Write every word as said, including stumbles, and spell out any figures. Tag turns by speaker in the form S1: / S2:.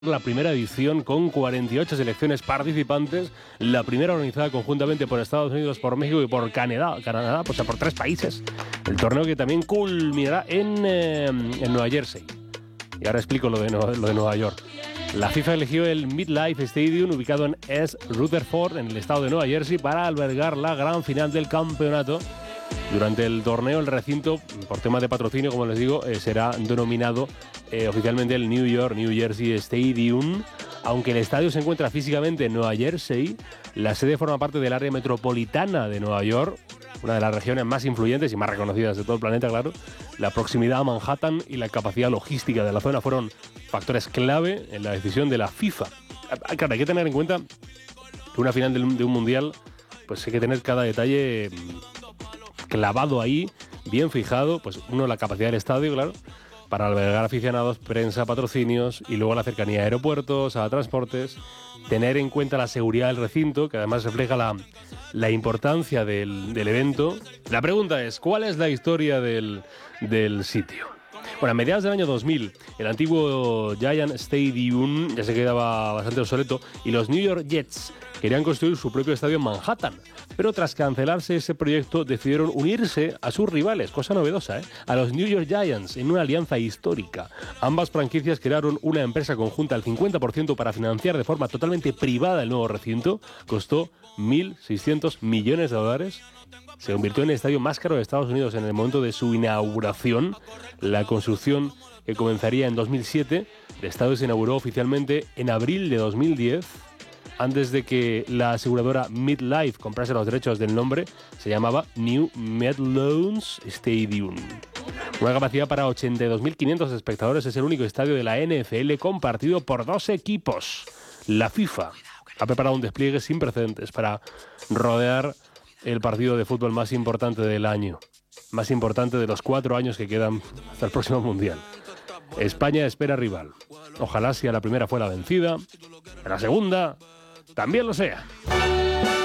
S1: La primera edición con cuarenta y ocho selecciones participantes, la primera organizada conjuntamente por Estados Unidos, por México y por Canadá, Canadá, o sea, por tres países. El torneo que también culminará en, eh, en Nueva Jersey. Y ahora explico lo de, lo de Nueva York. La FIFA eligió el MetLife Stadium, ubicado en East Rutherford, en el estado de Nueva Jersey, para albergar la gran final del campeonato. Durante el torneo, el recinto, por temas de patrocinio, como les digo, eh, será denominado eh, oficialmente el New York, New Jersey Stadium. Aunque el estadio se encuentra físicamente en Nueva Jersey, la sede forma parte del área metropolitana de Nueva York, una de las regiones más influyentes y más reconocidas de todo el planeta, claro. La proximidad a Manhattan y la capacidad logística de la zona fueron factores clave en la decisión de la FIFA. Claro, hay que tener en cuenta que una final de un, de un mundial, pues hay que tener cada detalle clavado ahí, bien fijado. Pues uno, la capacidad del estadio, claro, para albergar aficionados, prensa, patrocinios, y luego la cercanía a aeropuertos, a transportes. Tener en cuenta la seguridad del recinto, que además refleja la, la importancia del, del evento. La pregunta es, ¿cuál es la historia del, del sitio? Bueno, a mediados del año dos mil, el antiguo Giant Stadium ya se quedaba bastante obsoleto y los New York Jets querían construir su propio estadio en Manhattan. Pero tras cancelarse ese proyecto, decidieron unirse a sus rivales, cosa novedosa, ¿eh? a los New York Giants, en una alianza histórica. Ambas franquicias crearon una empresa conjunta al cincuenta por ciento para financiar de forma totalmente privada el nuevo recinto. Costó mil seiscientos millones de dólares. Se convirtió en el estadio más caro de Estados Unidos en el momento de su inauguración. La construcción, que comenzaría en dos mil siete, el estadio se inauguró oficialmente en abril de dos mil diez. Antes de que la aseguradora MetLife comprase los derechos del nombre, se llamaba New Meadowlands Stadium. Una capacidad para ochenta y dos mil quinientos espectadores, es el único estadio de la N F L compartido por dos equipos. La FIFA ha preparado un despliegue sin precedentes para rodear el partido de fútbol más importante del año, más importante de los cuatro años que quedan hasta el próximo Mundial. España espera rival. Ojalá si a la primera fue la vencida, a la segunda también lo sea.